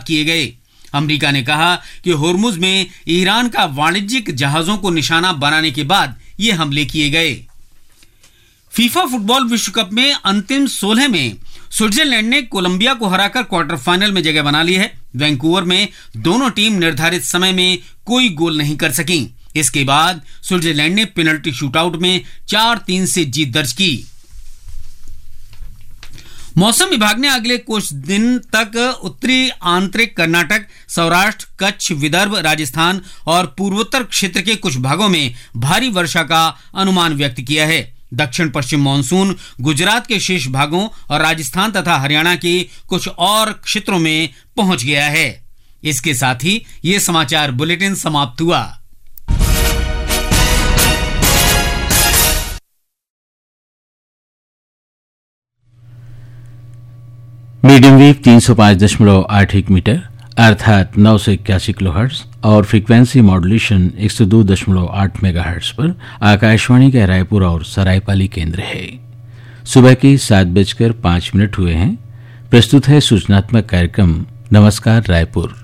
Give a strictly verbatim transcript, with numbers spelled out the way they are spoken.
किए गए। अमेरिका ने कहा कि होर्मुज में ईरान का वाणिज्यिक जहाजों को निशाना बनाने के बाद ये हमले किए गए। फीफा फुटबॉल विश्व कप में अंतिम सोलह में स्विट्जरलैंड ने कोलंबिया को हराकर क्वार्टर फाइनल में जगह बना ली है। वैंकूवर में दोनों टीम निर्धारित समय में कोई गोल नहीं कर सकी। इसके बाद स्विट्जरलैंड ने पेनल्टी शूटआउट में चार तीन से जीत दर्ज की। मौसम विभाग ने अगले कुछ दिन तक उत्तरी आंतरिक कर्नाटक, सौराष्ट्र, कच्छ, विदर्भ, राजस्थान और पूर्वोत्तर क्षेत्र के कुछ भागों में भारी वर्षा का अनुमान व्यक्त किया है। दक्षिण पश्चिम मानसून गुजरात के शेष भागों और राजस्थान तथा हरियाणा के कुछ और क्षेत्रों में पहुंच गया है। इसके साथ ही ये समाचार बुलेटिन समाप्त हुआ। मीडियम वेव तीन सौ पाँच दशमलव आठ एक मीटर अर्थात नौ सौ इक्यासी किलो हर्ट्ज और फ्रीक्वेंसी मॉड्यूलेशन एक सौ दो दशमलव आठ मेगा हर्ट्ज पर आकाशवाणी का रायपुर और सरायपाली केंद्र है। सुबह के सात बजकर पाँच मिनट हुए हैं। प्रस्तुत है सूचनात्मक कार्यक्रम नमस्कार रायपुर।